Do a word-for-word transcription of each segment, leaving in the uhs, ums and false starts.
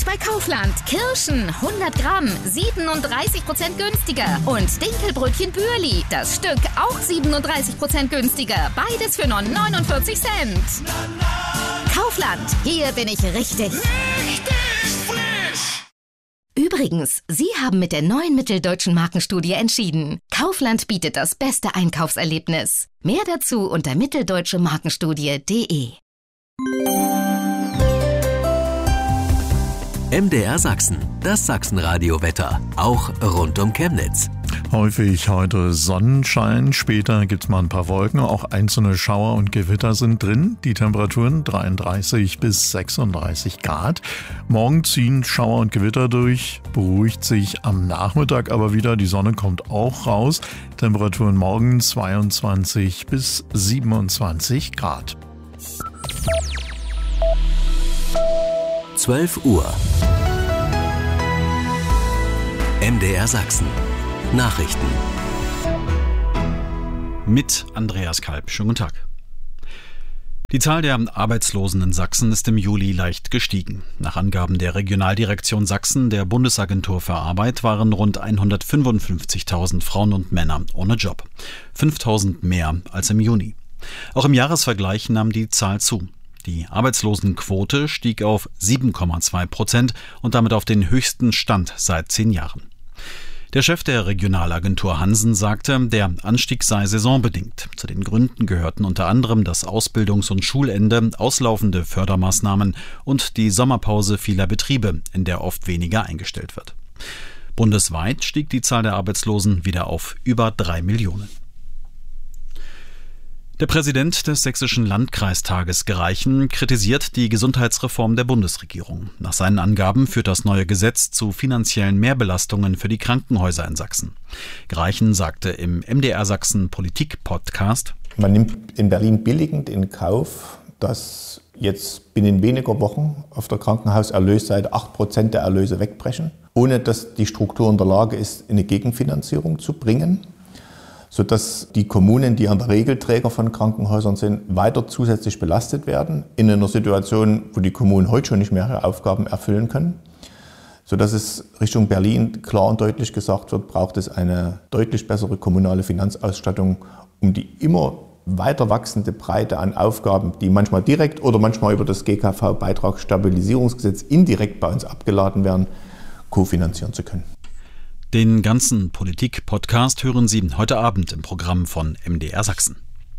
Jetzt bei Kaufland. Kirschen hundert Gramm, siebenunddreißig Prozent günstiger. Und Dinkelbrötchen Bürli, das Stück auch siebenunddreißig Prozent günstiger. Beides für nur neunundvierzig Cent. Kaufland, hier bin ich richtig. Richtig frisch! Übrigens, Sie haben mit der neuen Mitteldeutschen Markenstudie entschieden. Kaufland bietet das beste Einkaufserlebnis. Mehr dazu unter mitteldeutsche markenstudie punkt de. M D R Sachsen, das Sachsenradio-Wetter, auch rund um Chemnitz. Häufig heute Sonnenschein, später gibt es mal ein paar Wolken, auch einzelne Schauer und Gewitter sind drin. Die Temperaturen dreiunddreißig bis sechsunddreißig Grad. Morgen ziehen Schauer und Gewitter durch, beruhigt sich am Nachmittag aber wieder, die Sonne kommt auch raus. Temperaturen morgen zweiundzwanzig bis siebenundzwanzig Grad. zwölf Uhr. M D R Sachsen. Nachrichten. Mit Andreas Kalb. Schönen guten Tag. Die Zahl der Arbeitslosen in Sachsen ist im Juli leicht gestiegen. Nach Angaben der Regionaldirektion Sachsen der Bundesagentur für Arbeit waren rund hundertfünfundfünfzigtausend Frauen und Männer ohne Job. fünftausend mehr als im Juni. Auch im Jahresvergleich nahm die Zahl zu. Die Arbeitslosenquote stieg auf sieben Komma zwei Prozent und damit auf den höchsten Stand seit zehn Jahren. Der Chef der Regionalagentur Hansen sagte, der Anstieg sei saisonbedingt. Zu den Gründen gehörten unter anderem das Ausbildungs- und Schulende, auslaufende Fördermaßnahmen und die Sommerpause vieler Betriebe, in der oft weniger eingestellt wird. Bundesweit stieg die Zahl der Arbeitslosen wieder auf über drei Millionen. Der Präsident des Sächsischen Landkreistages Gereichen kritisiert die Gesundheitsreform der Bundesregierung. Nach seinen Angaben führt das neue Gesetz zu finanziellen Mehrbelastungen für die Krankenhäuser in Sachsen. Gereichen sagte im M D R Sachsen Politik-Podcast: Man nimmt in Berlin billigend in Kauf, dass jetzt binnen weniger Wochen auf der Krankenhauserlösseite acht Prozent der Erlöse wegbrechen, ohne dass die Struktur in der Lage ist, eine Gegenfinanzierung zu bringen, sodass die Kommunen, die an der Regelträger von Krankenhäusern sind, weiter zusätzlich belastet werden, in einer Situation, wo die Kommunen heute schon nicht mehr ihre Aufgaben erfüllen können. Sodass es Richtung Berlin klar und deutlich gesagt wird, braucht es eine deutlich bessere kommunale Finanzausstattung, um die immer weiter wachsende Breite an Aufgaben, die manchmal direkt oder manchmal über das G K V-Beitragsstabilisierungsgesetz indirekt bei uns abgeladen werden, kofinanzieren zu können. Den ganzen Politik-Podcast hören Sie heute Abend im Programm von M D R Sachsen.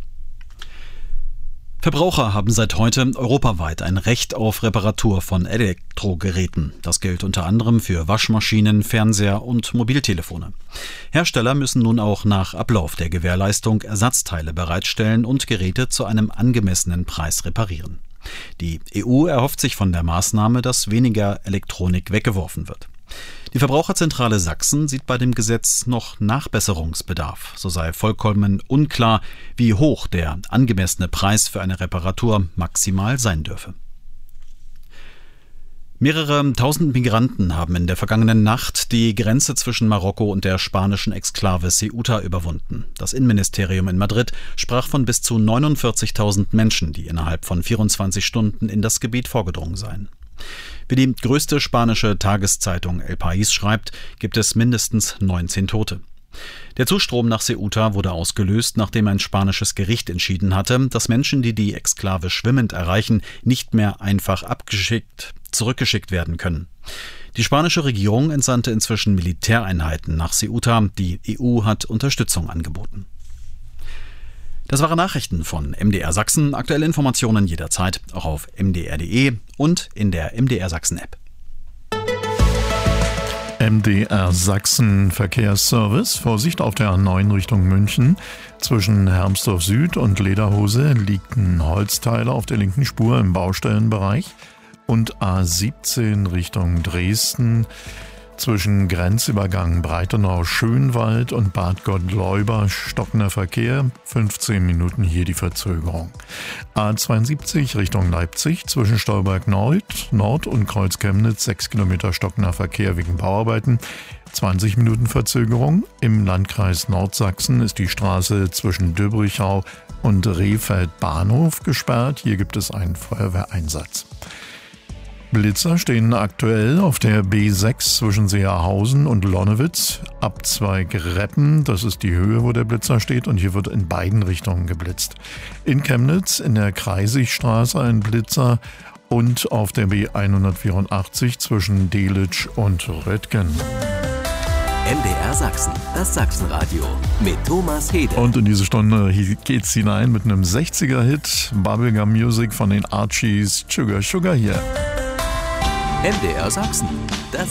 Verbraucher haben seit heute europaweit ein Recht auf Reparatur von Elektrogeräten. Das gilt unter anderem für Waschmaschinen, Fernseher und Mobiltelefone. Hersteller müssen nun auch nach Ablauf der Gewährleistung Ersatzteile bereitstellen und Geräte zu einem angemessenen Preis reparieren. Die E U erhofft sich von der Maßnahme, dass weniger Elektronik weggeworfen wird. Die Verbraucherzentrale Sachsen sieht bei dem Gesetz noch Nachbesserungsbedarf. So sei vollkommen unklar, wie hoch der angemessene Preis für eine Reparatur maximal sein dürfe. Mehrere tausend Migranten haben in der vergangenen Nacht die Grenze zwischen Marokko und der spanischen Exklave Ceuta überwunden. Das Innenministerium in Madrid sprach von bis zu neunundvierzigtausend Menschen, die innerhalb von vierundzwanzig Stunden in das Gebiet vorgedrungen seien. Wie die größte spanische Tageszeitung El País schreibt, gibt es mindestens neunzehn Tote. Der Zustrom nach Ceuta wurde ausgelöst, nachdem ein spanisches Gericht entschieden hatte, dass Menschen, die die Exklave schwimmend erreichen, nicht mehr einfach abgeschickt, zurückgeschickt werden können. Die spanische Regierung entsandte inzwischen Militäreinheiten nach Ceuta. Die E U hat Unterstützung angeboten. Das waren Nachrichten von M D R Sachsen. Aktuelle Informationen jederzeit auch auf m d r punkt d e und in der M D R Sachsen App. M D R Sachsen Verkehrsservice. Vorsicht auf der A neun Richtung München. Zwischen Hermsdorf Süd und Lederhose liegt ein Holzteiler auf der linken Spur im Baustellenbereich. Und A siebzehn Richtung Dresden. Zwischen Grenzübergang Breitenau-Schönwald und Bad Gottleuba stockender Verkehr, fünfzehn Minuten hier die Verzögerung. A zweiundsiebzig Richtung Leipzig zwischen Stolberg Nord, Nord und Kreuz Chemnitz, sechs Kilometer stockender Verkehr wegen Bauarbeiten, zwanzig Minuten Verzögerung. Im Landkreis Nordsachsen ist die Straße zwischen Döbrichau und Rehfeld Bahnhof gesperrt. Hier gibt es einen Feuerwehreinsatz. Blitzer stehen aktuell auf der B sechs zwischen Seerhausen und Lonnewitz. Ab zwei Greppen, das ist die Höhe, wo der Blitzer steht, und hier wird in beiden Richtungen geblitzt. In Chemnitz in der Kreisigstraße ein Blitzer und auf der B hundertvierundachtzig zwischen Delitzsch und Röttgen. M D R Sachsen, das Sachsenradio mit Thomas Hede. Und in diese Stunde geht's hinein mit einem sechziger-Hit, Bubblegum Music von den Archies, Sugar Sugar hier. M D R Sachsen, das